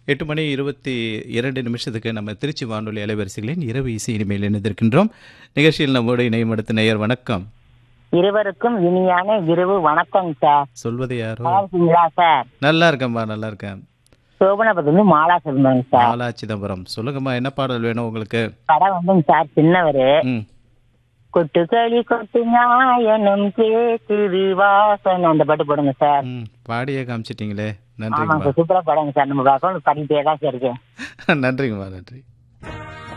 8 மணி 22 நிமிஷத்துக்கு நம்ம திருச்சி வானொலி அலைவரிசைகளின் இரவு இசை இனிமையில் இணைந்திருக்கின்றோம். நிகழ்ச்சியில் நம்மோடு இணையும் அடுத்த நேயர். வணக்கம். இருவருக்கும் இனியான இரவு வணக்கம் சார். சொல்வது யாரோ? நல்லா இருக்கீங்களா சார்? நல்லா இருக்கேன்ப்பா, நல்லா இருக்கேன். சோபனபுரத்துலேருந்து மாலா சொல்லுங்க சார். மாலா சிதம்பரம். சொல்லுங்கம்மா, என்ன பாடல் வேணும் உங்களுக்கு? படம் வந்துங்க சார், சின்னவரு. ம் கொட்டுக்களி கொட்டு ஞாயனம் கேக்குது வாசன், அந்த பாட்டு போடுங்க சார். ம் பாடியே காமிச்சிட்டிங்களே, ஆமாங்க நன்றிங்கம்மா. சார், சூப்பரா படங்க சார். நம்ம அக்கௌண்ட் பண்ணிட்டே தான் சார் இருக்கேன். நன்றிங்கம்மா, நன்றி.